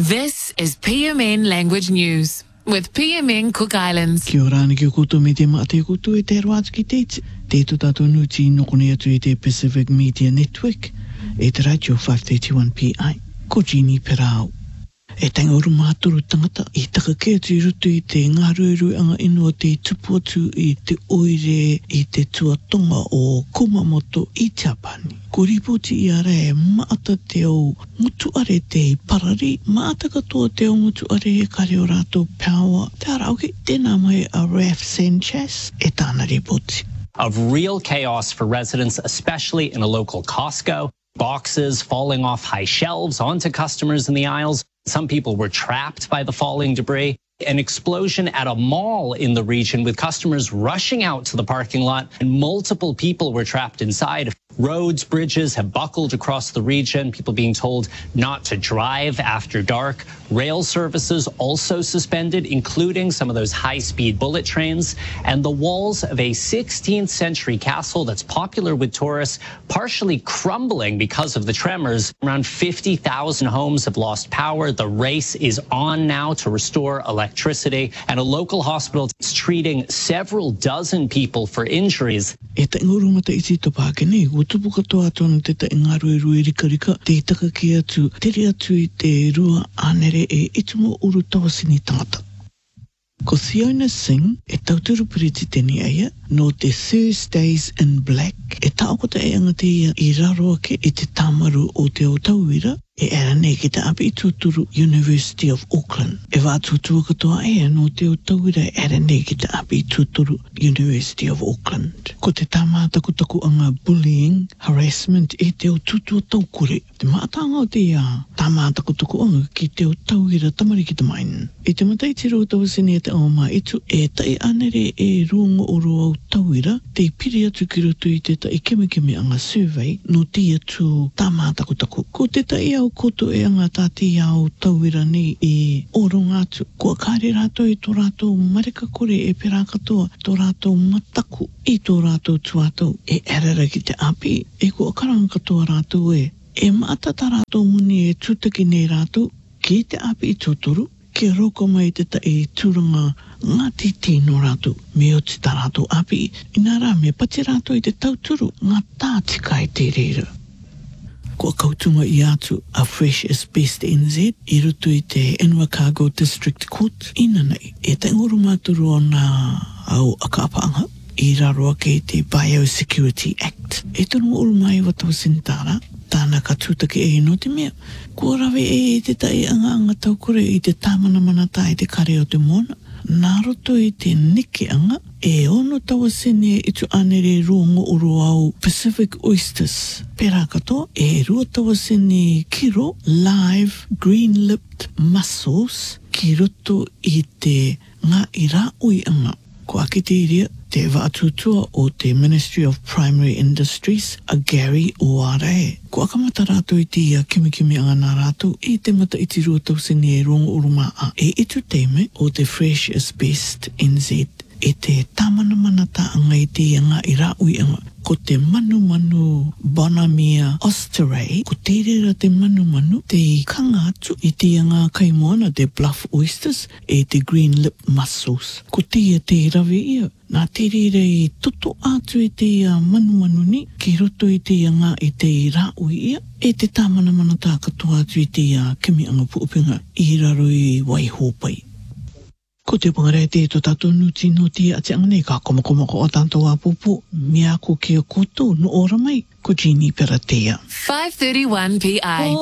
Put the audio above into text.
This is PMN Language News with PMN Cook Islands. Kia ora ni ki koutou me te maa te koutou e te aroa ki teiti. Te tatou nuti nokoni atu i te Pacific Media Network e te radio 531 PI. Ko Jeannie Perau. E tanga uru māturu tangata i takake atu i rutu i te ngā ruerue anga inua te tupu atu i te oire i te tuatonga o Kumamoto i te Apani. Ko ripoti i ara e maata te au mutuare te parari, maata katoa te au mutuare e kare o rātou power. Te arauke, tēnā mai a Raf Sanchez e tāna ripoti. Of real chaos for residents, especially in a local Costco. Boxes falling off high shelves onto customers in the aisles. Some people were trapped by the falling debris. An explosion at a mall in the region with customers rushing out to the parking lot and multiple people were trapped inside. Roads, bridges have buckled across the region, people being told not to drive after dark. Rail services also suspended, including some of those high-speed bullet trains. And the walls of a 16th century castle that's popular with tourists partially crumbling because of the tremors. Around 50,000 homes have lost power. The race is on now to restore electricity. And a local hospital is treating several dozen people for injuries. E te nguru mata iti to pākene, utupu katoa tonu te ta ingaru e rui rika rika, te taka ki atu, tere atu i te rua anere e itumo uru tawasini tangata. Ko Fiona Singh e tauturu piriti teni aia, no te Thursdays in Black, e taokota e angate ia i raro ake i te tamaru o te o tauira, e era nei ki te api i tūturu University of Auckland. E wātutua katoa ea no te o tauira e era nei ki te api i tūturu University of Auckland. Ko te tāmātaku anga bullying, harassment e te o tūtua taukure. Te mātanga o te ia tāmātaku anga ki te o tauira tamari ki te main. E te mataitiro o tawasini e te aoma itu e tai anere e ruongo o roa o tauira, te piri atu ki rutu i te tai kemekeme anga survey no te atu tāmātaku. Ko te tai au koto e anga tāti au tauira nei e oronga atu. Kua kāre rātou i tō rātou marika kore e pera katoa, tō rātou mataku i tō rātou tuatou e erara ki te api. E kua karanga katoa rātou e maatata rātou muni e tūtaki nei rātou ki te api i tōtoru, ke roko mai te tai tūranga ngāti tino rātou me o te rātou api. Ina rā me pati rātou i te tauturu ngā tātika i te reira. Kua kautunga i atu a Fresh is Best NZ i rutu i te Invercargill District Court ina nei. E te nguru māturu o nā au akapaanga i raro ake te Biosecurity Act. E tono ulu mai watawa sintara, tāna ka tūtake e no te mea. Kua rawe e te tai anga taukore i te tāmana manata i te kare o te mona. Nā roto i te neke anga, e ono tawasene i tu anere ruongo uro au Pacific Oysters. Pera katoa, e rua tawasene kiro live green-lipped mussels ki roto i te ngā ira ui anga. Ko ake te iria, te wātutua o te Ministry of Primary Industries, a Gary Oarae. Ko akamata rātou i te ia kimikimi anga nā rātou e te mata iti rua tausene e rongo urumaa e itu teime o te Fresh is Best NZ e te tāmana manata anga i te anga i rā ui anga. Ko te manu Bonamia Osterei, ko te rera te manu, te kanga atu i te anga kaimoana te Bluff Oysters e te Green Lip Mussels. Ko te rawe ia, nā te rera i toto atu i te manu ni, ki roto i te anga i te rā ui ia, e te tāmana manata katoa atu i te kimi anga puupinga i raro i Waihopai. Ko te pangare te to tātou nuti no te ati anga nei ka komakomako o tātou apupu. Mea ko kia koto no ora mai, ko Jeannie Peratea. 531 PI.